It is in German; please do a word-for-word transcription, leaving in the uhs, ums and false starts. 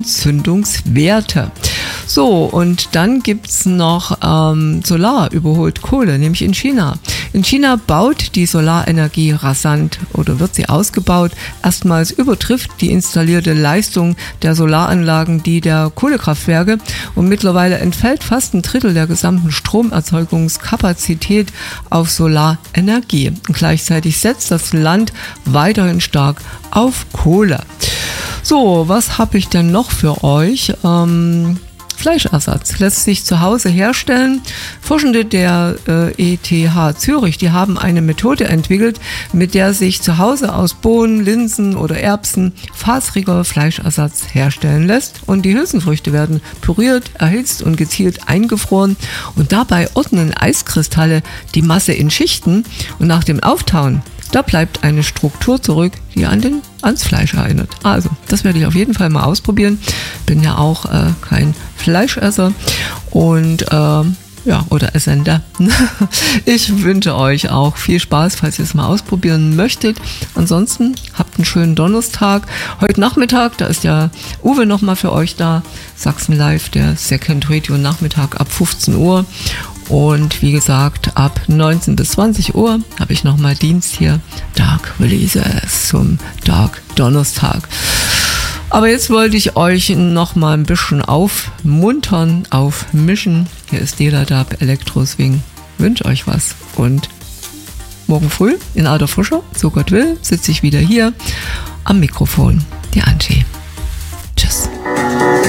Entzündungswerte. So, und dann gibt's noch ähm, Solar überholt Kohle, nämlich in China. In China baut die Solarenergie rasant oder wird sie ausgebaut. Erstmals übertrifft die installierte Leistung der Solaranlagen die der Kohlekraftwerke und mittlerweile entfällt fast ein Drittel der gesamten Stromerzeugungskapazität auf Solarenergie. Und gleichzeitig setzt das Land weiterhin stark auf Kohle. So, was habe ich denn noch für euch? Ähm, Fleischersatz lässt sich zu Hause herstellen. Forschende der äh, E T H Zürich, die haben eine Methode entwickelt, mit der sich zu Hause aus Bohnen, Linsen oder Erbsen faseriger Fleischersatz herstellen lässt. Und die Hülsenfrüchte werden püriert, erhitzt und gezielt eingefroren. Und dabei ordnen Eiskristalle die Masse in Schichten. Und nach dem Auftauen, da bleibt eine Struktur zurück, die an den, ans Fleisch erinnert. Also, das werde ich auf jeden Fall mal ausprobieren. Bin ja auch äh, kein Fleischesser und äh, ja, oder Essender. Ich wünsche euch auch viel Spaß, falls ihr es mal ausprobieren möchtet. Ansonsten habt einen schönen Donnerstag. Heute Nachmittag, da ist ja Uwe nochmal für euch da. Sachsen Live, der Second Radio Nachmittag ab fünfzehn Uhr. Und wie gesagt, ab neunzehn bis zwanzig Uhr habe ich nochmal Dienst hier. Dark Releases zum Dark Donnerstag. Aber jetzt wollte ich euch nochmal ein bisschen aufmuntern, aufmischen. Hier ist Deladab Elektro Swing. Wünsche euch was. Und morgen früh in alter Frische, so Gott will, sitze ich wieder hier am Mikrofon. Die Angie.